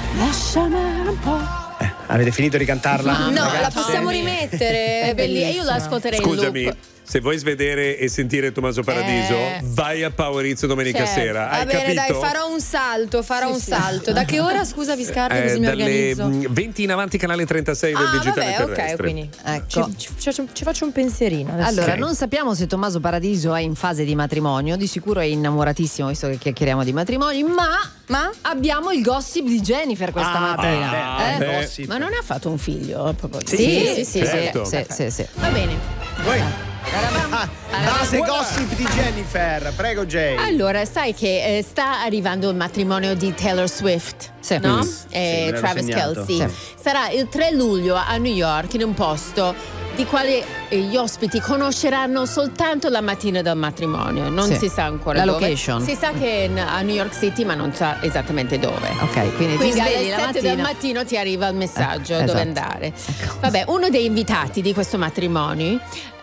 Lasciami un po'. Avete finito di cantarla? No, ragazzi? la possiamo rimettere. È bellissima. Io l'ascolterei in Scusami, loop. se vuoi svedere e sentire Tommaso Paradiso, vai a Power Hits domenica sera. Hai Va bene, capito? dai, farò un salto. Da che ora, scusa, vi scarpe così mi dalle organizzo? 20 in avanti, canale 36 del digitale vabbè, terrestre. ok, quindi Ecco. ci faccio un pensierino adesso. Allora, Ok. non sappiamo se Tommaso Paradiso è in fase di matrimonio, di sicuro è innamoratissimo visto che chiacchieriamo di matrimoni, ma abbiamo il gossip di Jennifer questa mattina. beh. Gossip. Ma non ha fatto un figlio? Proprio. Sì, certo. sì. Va bene. Voi? Base gossip di Jennifer, prego Jay. Allora, sai che sta arrivando il matrimonio di Taylor Swift, Sì. no? Sì, me l'ero Travis segnato. Kelce. Sarà il 3 luglio a New York, in un posto di quale gli ospiti conosceranno soltanto la mattina del matrimonio. Non Sì. si sa ancora La dove. location. Si sa che è a New York City, ma non sa esattamente dove. Ok, quindi ti Quindi svegli alle la 7 mattina. del mattino ti arriva il messaggio Esatto. dove andare. Vabbè, uno dei invitati di questo matrimonio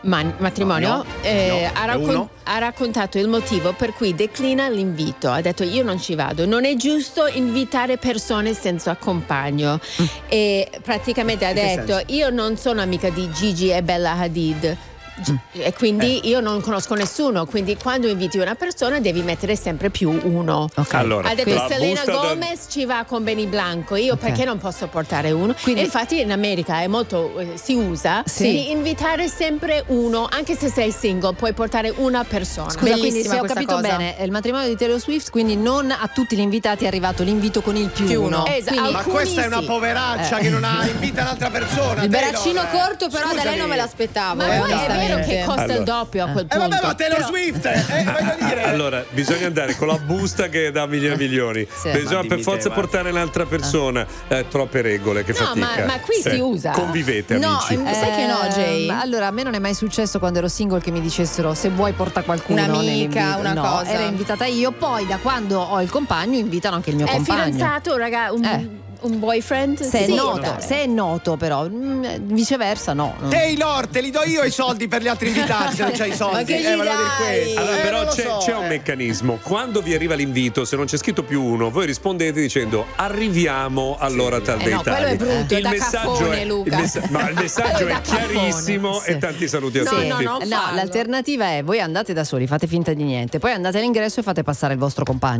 ha raccontato il motivo per cui declina l'invito. Ha detto: io non ci vado, non è giusto invitare persone senza compagno. E praticamente ha In che detto: senso? io non sono amica di Gigi e Bella Hadid. E quindi io non conosco nessuno, quindi quando inviti una persona devi mettere sempre più uno. Allora, Ha detto la Selena busta da- Gomez ci va con Benny Blanco, io perché non posso portare uno? Quindi- E infatti in America è molto si usa di invitare sempre uno, anche se sei single puoi portare una persona. Scusa, quindi Bellissima se ho questa capito cosa. bene, è il matrimonio di Taylor Swift, quindi non a tutti gli invitati è arrivato l'invito con il più uno. Esatto. Quindi- Ma Alcuni questa è una sì. poveraccia che non ha invita un'altra persona. Il Taylor. baraccino corto però da lei non me l'aspettavo. Ma poi è vero che costa il doppio a quel punto. Vabbè, ma Taylor Però- Swift, voglio dire. Allora, bisogna andare con la busta che dà milioni e milioni. Sì. Bisogna Ma per dimmi forza te, portare un'altra persona. Troppe regole, che No, fatica. ma qui si usa. Convivete, No, amici. sai che no, Jay? Allora, a me non è mai successo quando ero single che mi dicessero se vuoi porta qualcuno. Un'amica, nell'invito. una No, cosa. era invitata io. Poi da quando ho il compagno invitano anche il mio È compagno. fidanzato, raga, un boyfriend? Se è Sì, noto, dai. se è noto però, viceversa no. Taylor, te li do io i soldi per gli altri invitati se non c'hai i soldi. Ma che gli volevo dire dai? questo. Allora, però non lo c'è, so, c'è un meccanismo. Quando vi arriva l'invito, se non c'è scritto più uno, voi rispondete dicendo arriviamo all'ora tal dei no, quello tali. è brutto, è Il da messaggio caffone, Luca. ma il messaggio Quello è è da caffone, chiarissimo sì. e tanti saluti a No, tutti. no, No, farlo. l'alternativa è voi andate da soli, fate finta di niente, poi andate all'ingresso e fate passare il vostro compagno.